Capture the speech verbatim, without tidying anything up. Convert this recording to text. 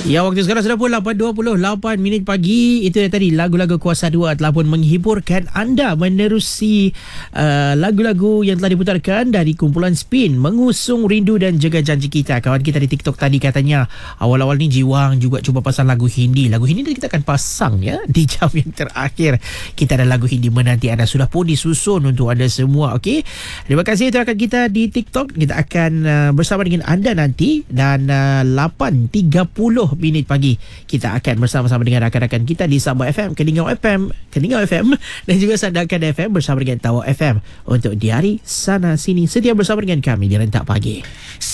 Ya, waktu sekarang sudah pun lapan dua puluh lapan minit pagi. Itu yang tadi lagu-lagu Kuasa dua telah pun menghiburkan anda menerusi uh, lagu-lagu yang telah diputarkan dari kumpulan Spin mengusung Rindu dan Jaga Janji Kita. Kawan kita di TikTok tadi katanya awal-awal ni Jiwang juga cuba pasang lagu Hindi. Lagu Hindi kita akan pasang ya di jam yang terakhir. Kita ada lagu Hindi menanti anda, sudah pun disusun untuk anda semua. Okey. Terima kasih itu rakan kita di TikTok. Kita akan uh, bersama dengan anda nanti dan uh, lapan tiga puluh minit pagi kita akan bersama-sama dengan rakan-rakan kita di Sabah F M, Keningau F M, Keningau F M dan juga Sandakan F M bersama dengan Tawa F M untuk di hari sana sini setia bersama dengan kami di Rentak Pagi.